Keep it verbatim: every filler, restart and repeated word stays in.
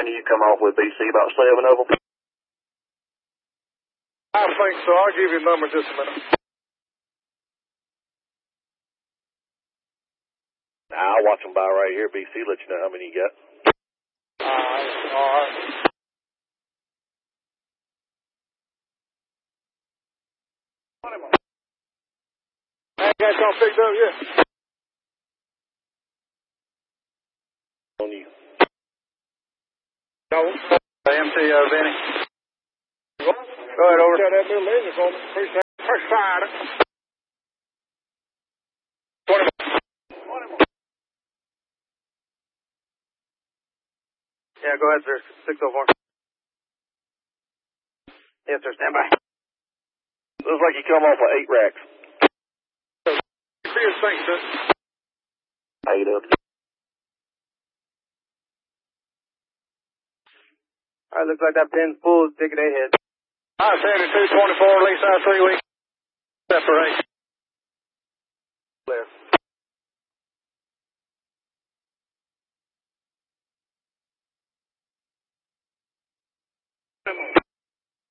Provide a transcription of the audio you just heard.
You come off with B C, about seven of them? I think so. I'll give you a number in just a minute. I'll watch them by right here, B C, let you know how many you got. All right, all right. I ain't got y'all picked up yet. On you. No. M T O, Vinny. Go ahead, over. Got that little engine for me. Appreciate it. First fire. twenty more. Yeah, go ahead, sir. six oh four. Yes, sir. Stand by. Looks like you come off with eight racks. See your thing, sir. Eight of them. All right, looks like that pin's full. Ticket ahead. I seventy-two twenty-four, lease out three weeks. Separate. Clear.